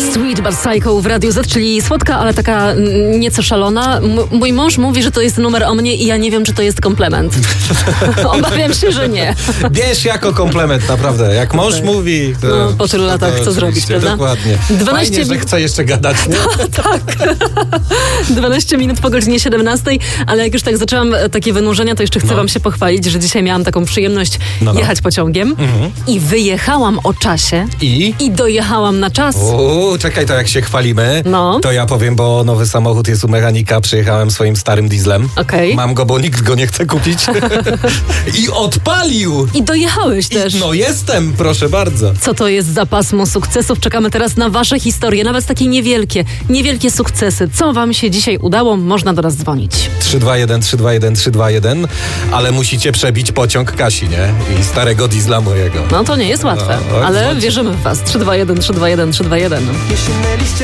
Sweet But Psycho w Radiu Z, czyli słodka, ale taka nieco szalona. Mój mąż mówi, że to jest numer o mnie i ja nie wiem, czy to jest komplement. Obawiam się, że nie. Bierz jako komplement, naprawdę. Jak mąż mówi... To, no, po tylu latach co zrobić, prawda? Dokładnie. 12 Fajnie, że chce jeszcze gadać. Nie? Tak. 12 minut po godzinie 17, ale jak już tak zaczęłam takie wynurzenia, to jeszcze chcę wam się pochwalić, że dzisiaj miałam taką przyjemność jechać pociągiem i wyjechałam o czasie i dojechałam na czas. Czekaj, to jak się chwalimy, No. to ja powiem, bo nowy samochód jest u mechanika, przyjechałem swoim starym dieslem. Okej. Mam go, bo nikt go nie chce kupić. I odpalił! I dojechałeś też. No jestem, proszę bardzo. Co to jest za pasmo sukcesów? Czekamy teraz na wasze historie, nawet takie niewielkie sukcesy. Co wam się dzisiaj udało? Można do nas dzwonić. 321, 321, 321, ale musicie przebić pociąg Kasi, nie? I starego diesla mojego. No to nie jest łatwe, ale wierzymy w was. 321, 321, 321.